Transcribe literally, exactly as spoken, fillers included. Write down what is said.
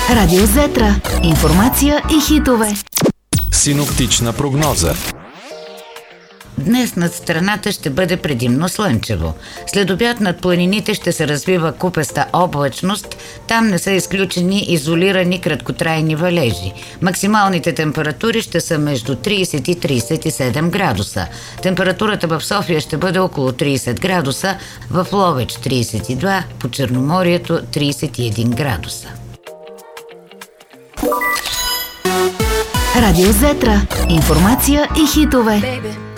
Радио Зетра. Информация и хитове. Синоптична прогноза. Днес над страната ще бъде предимно слънчево. След обяд над планините ще се развива купеста облачност. Там не са изключени изолирани краткотрайни валежи. Максималните температури ще са между трийсет и трийсет и седем градуса. Температурата в София ще бъде около трийсет градуса, в Ловеч трийсет и два, по Черноморието трийсет и един градуса. Радио Зетра. Информация и хитове.